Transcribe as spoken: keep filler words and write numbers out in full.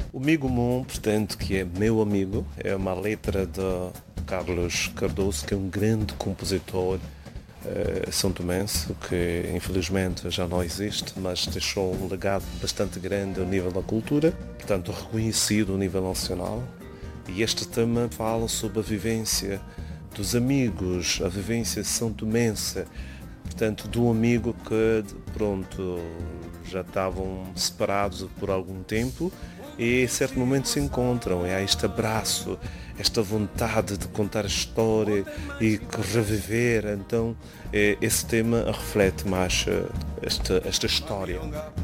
O Amigo Mon, portanto, que é meu amigo, é uma letra de Carlos Cardoso, que é um grande compositor uh, são tomense, que infelizmente já não existe, mas deixou um legado bastante grande ao nível da cultura, portanto reconhecido ao nível nacional. E este tema fala sobre a vivência dos amigos, a vivência são tomense, portanto, de um amigo que, pronto, já estavam separados por algum tempo e a certo momento se encontram, e há este abraço, esta vontade de contar a história e reviver. Então esse tema reflete mais esta, esta história.